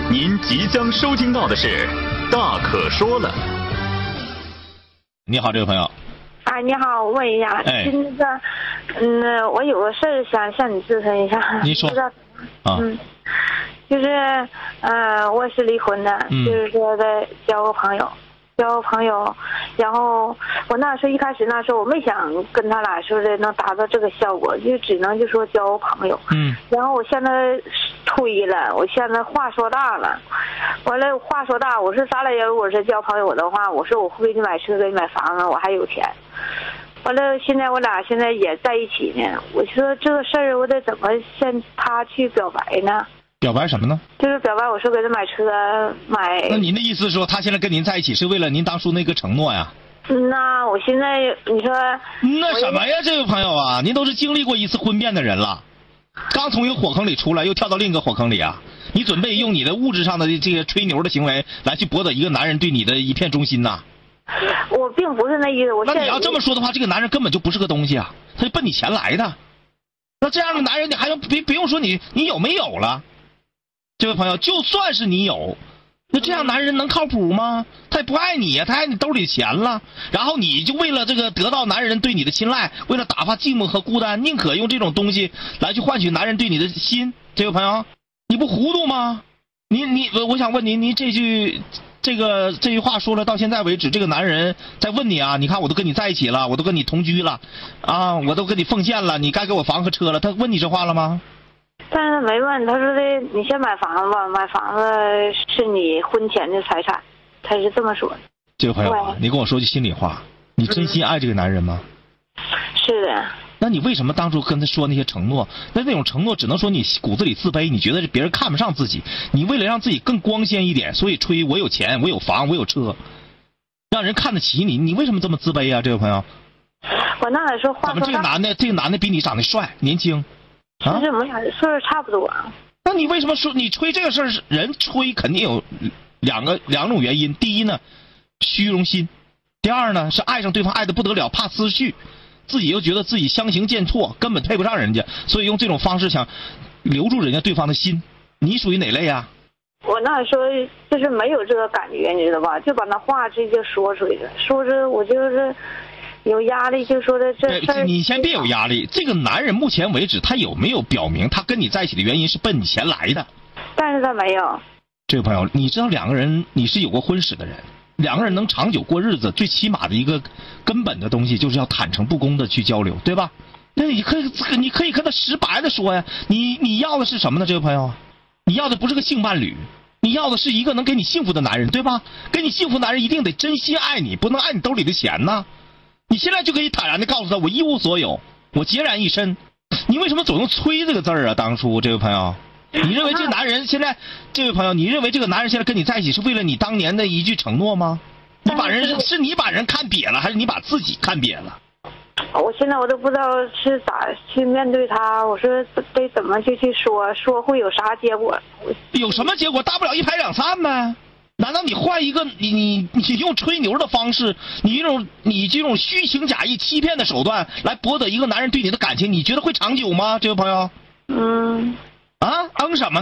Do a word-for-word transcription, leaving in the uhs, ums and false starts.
您即将收听到的是《大可说了》。 你好，这位朋友。 哎，你好，我问一下， 哎， 就那个，嗯，我有个事儿想向你咨询一下。 你说。 不知道啊。 嗯，就是，呃，我是离婚的， 嗯、 就是说在交个朋友。交朋友，然后我那时候一开始那时候我没想跟他俩说的能达到这个效果，就只能就说交朋友。 嗯。 然后我现在推了，我现在话说大了，完了话说大，我说咱俩如果是交朋友的话，我说我会给你买车，给你买房子，我还有钱。完了，现在我俩现在也在一起呢。我说这个事儿我得怎么向他去表白呢？ 表白什么呢？ 就是表白，我说给他买车买。 那您的意思是说，他现在跟您在一起是为了您当初那个承诺呀？ 那我现在你说那什么呀，这位朋友啊，您都是经历过一次婚变的人了，刚从一个火坑里出来，又跳到另一个火坑里啊！你准备用你的物质上的这些吹牛的行为来去博得一个男人对你的一片忠心呐？ 我并不是那意思，我那你要这么说的话，这个男人根本就不是个东西啊，他就奔你钱来的。那这样的男人，你还用别不用说你你有没有了？这位朋友，就算是你有，那这样男人能靠谱吗？他也不爱你呀，他爱你兜里钱了，然后你就为了这个得到男人对你的青睐，为了打发寂寞和孤单，宁可用这种东西来去换取男人对你的心。这位朋友，你不糊涂吗？你你我想问您，您这句这个这句话说了到现在为止，这个男人在问你啊，你看我都跟你在一起了，我都跟你同居了，啊，我都跟你奉献了，你该给我房和车了，他问你这话了吗？ 但是他没问，他说的你先买房子吧，买房子是你婚前的财产，他是这么说的。 这位朋友啊，你跟我说句心里话，你真心爱这个男人吗？ 嗯、是的。 那你为什么当初跟他说那些承诺？那那种承诺只能说你骨子里自卑，你觉得别人看不上自己，你为了让自己更光鲜一点，所以吹我有钱，我有房，我有车，让人看得起你，你为什么这么自卑啊？这位朋友， 我那时候话说怎么这个男的这个男的比你长得帅年轻？ 啊，是我们俩岁数差不多。 那你为什么说你吹这个事儿？人吹肯定有两个两种原因。第一呢，虚荣心；第二呢，是爱上对方爱的不得了，怕失去，自己又觉得自己相形见绌，根本配不上人家，所以用这种方式想留住人家对方的心。你属于哪类呀？ 我那时候就是没有这个感觉，你知道吧？就把那话直接说出去了，说着我就是有压力，就说的这事儿。 你先别有压力。这个男人目前为止，他有没有表明他跟你在一起的原因是奔你钱来的？ 但是他没有。 这位朋友，你知道两个人你是有过婚史的人，两个人能长久过日子，最起码的一个根本的东西就是要坦诚不公的去交流，对吧？那你可以你可以跟他实白的说呀，你你要的是什么呢？这位朋友，你要的不是个性伴侣，你要的是一个能给你幸福的男人，对吧？给你幸福的男人一定得真心爱你，不能爱你兜里的钱呢。你现在就可以坦然的告诉他，我一无所有，我孑然一身。你为什么总用催这个字儿啊？当初这位朋友，你认为这个男人现在，这位朋友，你认为这个男人现在跟你在一起是为了你当年的一句承诺吗？你把人是你把人看瘪了，还是你把自己看瘪了？ 我现在我都不知道是咋去面对他，我说得怎么就去说，说会有啥结果？ 有什么结果？大不了一拍两散呗。难道你换一个你你你用吹牛的方式，你这种你这种虚情假意、欺骗的手段来博得一个男人对你的感情，你觉得会长久吗？这位朋友， 嗯， 啊，嗯什么呢？